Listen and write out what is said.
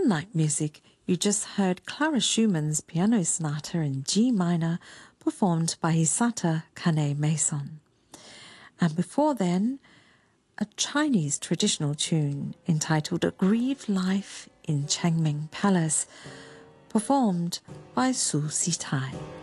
Night Music, you just heard Clara Schumann's Piano Sonata in G minor, performed by Hisata Kane-Mason. And before then, a Chinese traditional tune entitled A Grieved Life in Chengming Palace, performed by Su Sitai.